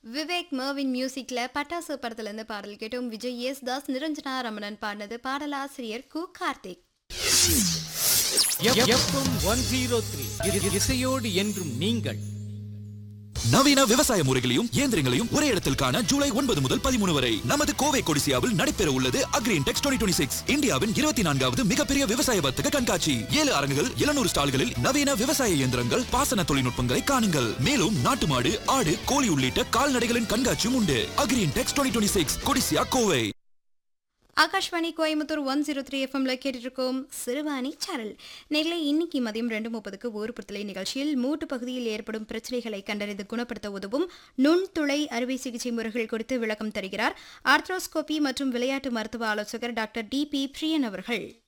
Vivek Marvin மியூசிக்ல பட்டாசு படத்துல இருந்து பாடல் கேட்டோம். விஜய் தாஸ் நிரஞ்சனா ரமணன் பாடினது. பாடலாசிரியர் கு கார்த்திக். எஃப்எம் 103 இசையோடு என்றும் நீங்கள். நவீன விவசாய முறைகளையும் இயந்திரங்களையும் ஒரே இடத்தில் காண ஜூலை 9 முதல் 13 வரை நமது கோவை கொடிசியாவில் நடைபெற உள்ளது அக்ரின்டெக்ஸ் 2026 இந்தியாவின் 24வது மிகப்பெரிய விவசாய வர்த்தக கண்காட்சி. 7 அரங்குகள், 700 ஸ்டால்களில் நவீன விவசாய இயந்திரங்கள், பாசன தொழில்நுட்பங்களை காணுங்கள். மேலும் நாட்டு மாடு, ஆடு, கோழி உள்ளிட்ட கால்நடைகளின் கண்காட்சியும் உண்டு. அக்ரின்டெக்ஸ் 2026 கொடிசியா கோவை. ஆகாஷ்வாணி கோயம்புத்தூர் 103 எஃப்எம்ல கேட்டுட்டு இருக்கோம் சிறுவாணி சேனல். நேரில் இன்னைக்கு மதியம் 2:30க்கு ஊர்புறத்தலை நிகழ்ச்சியில் மூட்டு பகுதியில் ஏற்படும் பிரச்சனைகளை கண்டறிந்து குணப்படுத்த உதவும் நுண்துளை அறுவை சிகிச்சை முறைகள் குறித்து விளக்கம் தருகிறார் ஆர்த்ரோஸ்கோபி மற்றும் விளையாட்டு மருத்துவ ஆலோசகர் டாக்டர் டி.பி. பிரியன் அவர்கள்.